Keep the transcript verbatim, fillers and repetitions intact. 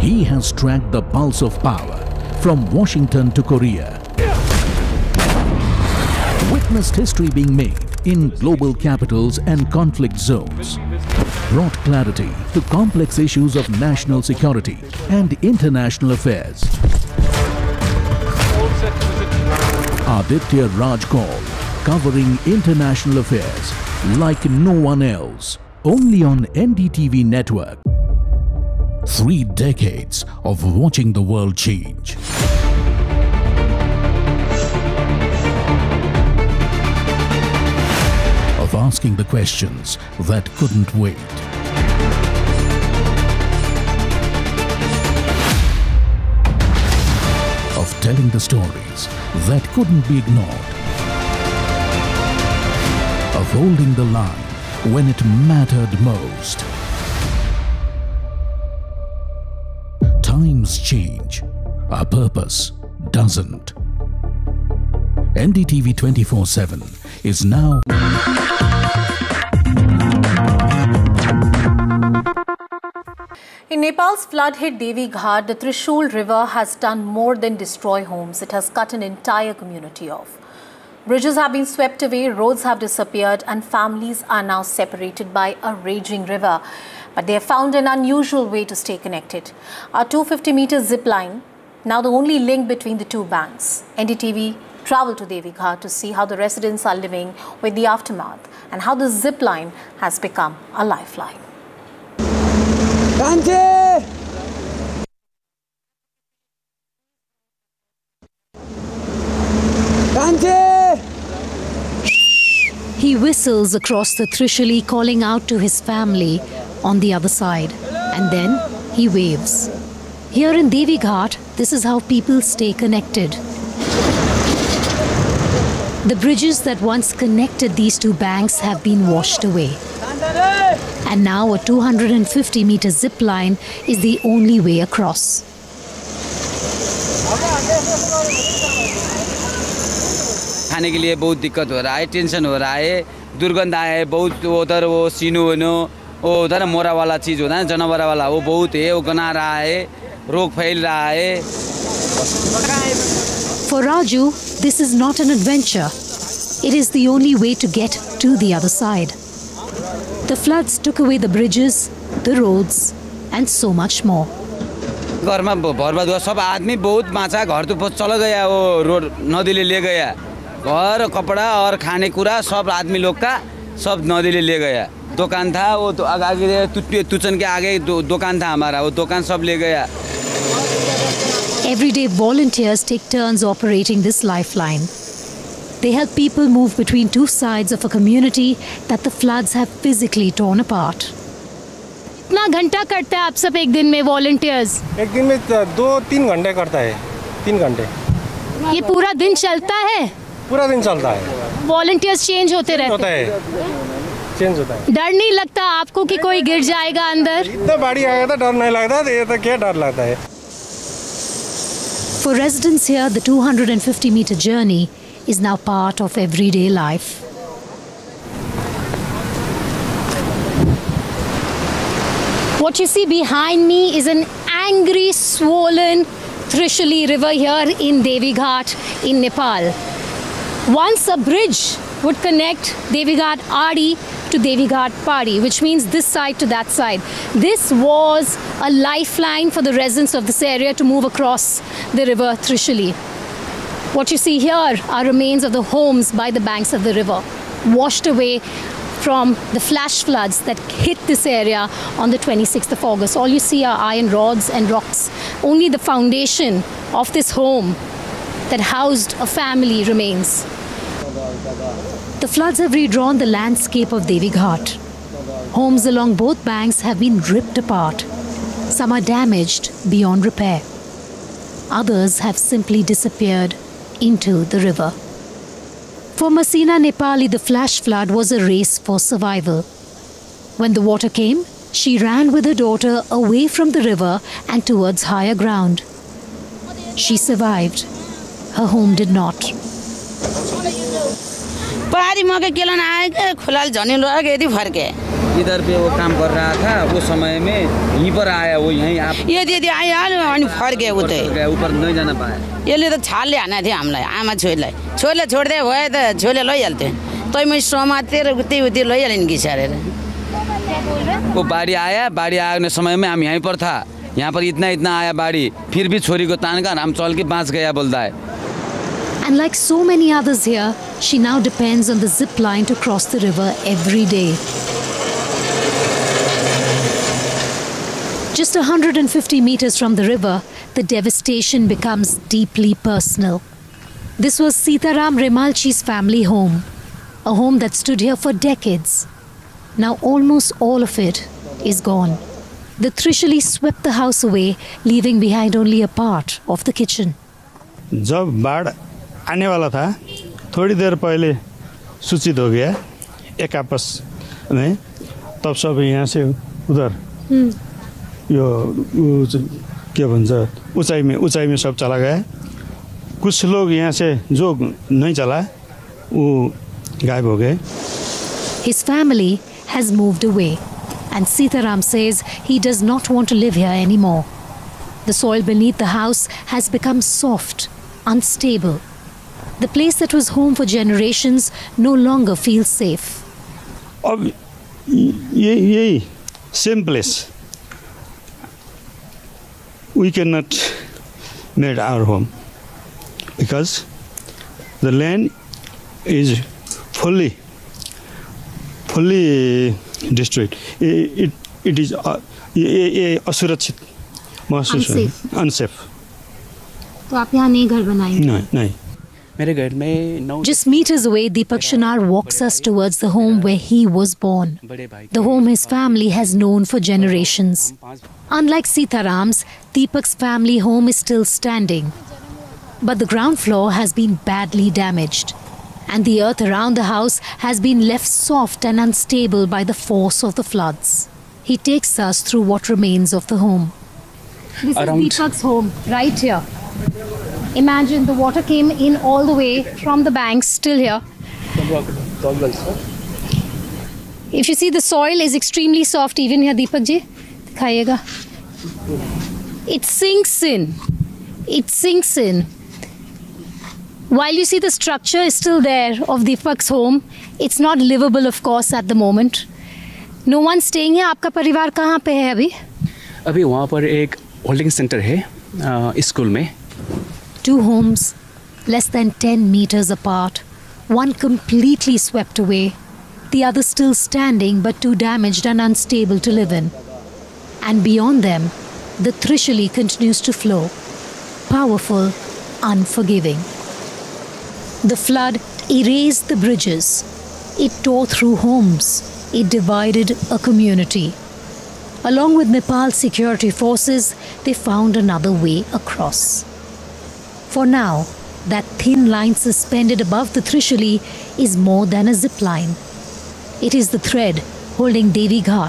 He has tracked the pulse of power from Washington to Korea. Witnessed history being made in global capitals and conflict zones. Brought clarity to complex issues of national security and international affairs. Aditya Raj Kaul, covering international affairs like no one else. Only on N D T V network. Three decades of watching the world change. Of asking the questions that couldn't wait. Of telling the stories that couldn't be ignored. Of holding the line when it mattered most. Times change, our purpose doesn't. N D T V twenty-four seven is now. In Nepal's flood-hit Devi Ghat, the Trishul River has done more than destroy homes. It has cut an entire community off. Bridges have been swept away, roads have disappeared, and families are now separated by a raging river. But they have found an unusual way to stay connected. A two hundred fifty meter zip line, now the only link between the two banks. N D T V traveled to Devi Ghat to see how the residents are living with the aftermath and how the zip line has become a lifeline. Kanche! Kanche! He whistles across the Trishuli, calling out to his family on the other side, and then he waves. Here in Devi Ghat, this is how people stay connected. The bridges that once connected these two banks have been washed away. And now a two hundred fifty meter zip line is the only way across. खाने के लिए बहुत दिक्कत हो रहा है, tension हो रहा है, दुर्गंध आया है बहुत, उधर वो सीनू वो उधर मोरा वाला चीज होता है जानवर वाला वो बहुत है, वो गना रहा है, रोग फैल रहा है. For Raju, this is not an adventure. It is the only way to get to the other side. The floods took away the bridges, the roads, and so much more. घर में बर्बाद हुआ, सब आदमी बहुत बाँचा, घर तो चला गया, वो रोड नदीले ले गया, घर कपड़ा और खाने कुरा सब आदमी लोग का सब नदीले ले गया. दुकान था वो तो आगे तुचन के आगे दुकान था हमारा, वो दुकान सब ले गया. Everyday volunteers take turns operating this lifeline. They help people move between two sides of a community that the floods have physically torn apart. कितना घंटा करता है आप सब एक दिन में volunteers? एक दिन में दो तीन घंटे करता है, तीन घंटे. ये पूरा दिन चलता है? पूरा दिन चलता है. Volunteers change होते रहते होता है, चेंज होता है. डर नहीं लगता आपको कि कोई गिर जाएगा अंदर? इतना बाढ़ आया था डर नहीं लगता, ये तो क्या डर लगता है. For residents here, the two hundred fifty meter journey is now part of everyday life. What you see behind me is an angry, swollen Trishuli river here in Devi Ghat in Nepal. Once a bridge would connect Devi Ghat Adi to Devi Ghat Padi, which means this side to that side. This was a lifeline for the residents of this area to move across the river Trishuli. What you see here are remains of the homes by the banks of the river, washed away from the flash floods that hit this area on the twenty-sixth of August. All you see are iron rods and rocks. Only the foundation of this home that housed a family remains. The floods have redrawn the landscape of Devi Ghat. Homes along both banks have been ripped apart. Some are damaged beyond repair. Others have simply disappeared into the river. For Masina Nepali, the flash flood was a race for survival. When the water came, she ran with her daughter away from the river and towards higher ground. She survived. Her home did not. पारी मके Kellen आए खुलाल झनी लोग यदि फर्के इधर पे वो काम कर रहा था, वो समय में यहीं पर आया, वो यहीं आप यो दिदी आइहाल्यो अनि फर्के उतै गया, ऊपर नहीं जाना पाया। यसले त छालले हानेको थियो हामीलाई, आमा छोरीलाई। छोरीले छोड्दै भयो त छोरीले लैहाल्थ्यो। तै मैले समातेर उतै उतै लैहालेँ नि घिसारेर। वो बाढ़ी आया, बाढ़ी आने समय में हम यहीं पर था, यहाँ पर इतना इतना आया बाढ़ी, फिर भी छोरी को तान कर हम चल के बाँच गया बोलता है। And like so many others here, she now depends on the zip line to cross the river every day. Just one hundred fifty meters from the river, the devastation becomes deeply personal. This was Sitaram Remalchi's family home, a home that stood here for decades. Now almost all of it is gone. The Trishuli swept the house away, leaving behind only a part of the kitchen. जब बाढ़ आने वाला था, थोड़ी देर पहले सूचित हो गया एक आपस में, तब सब यहाँ से उधर यो के भन्छ ऊंचाई में ऊंचाई में सब चला गया। कुछ लोग यहाँ से जो नहीं चला वो गायब हो गए। His family has moved away, and Sitaram says he does not want to live here anymore. The soil beneath the house has become soft, unstable. The place that was home for generations no longer feels safe. अब ये यही same place we cannot make our home because the land is fully fully destroyed. It it, it is uh, ये ये असुरक्षित महसूस है, unsafe. तो आप यहाँ नहीं घर बनाएंगे? नहीं नहीं। मेरे घर में नौ Just meters away, Deepak Shanar walks us towards the home where he was born. The home his family has known for generations. Unlike Sitaram's, Deepak's family home is still standing. But the ground floor has been badly damaged. And the earth around the house has been left soft and unstable by the force of the floods. He takes us through what remains of the home. This Around- is Deepak's home, right here. Imagine the water came in all the way from the banks, still here. If you see, the soil is extremely soft even here, Deepak ji. Dikhayega. It sinks in. It sinks in. While you see the structure is still there of Deepak's home, it's not livable, of course, at the moment. No one staying here. आपका परिवार कहाँ पे है अभी? अभी वहाँ पर एक होल्डिंग सेंटर है स्कूल में। Two homes, less than ten meters apart, one completely swept away, the other still standing but too damaged and unstable to live in. And beyond them, the Trishuli continues to flow, powerful, unforgiving. The flood erased the bridges, it tore through homes, it divided a community. Along with Nepal's security forces, they found another way across. For now, that thin line suspended above the Trishuli is more than a zip line. It is the thread holding Devi Ghat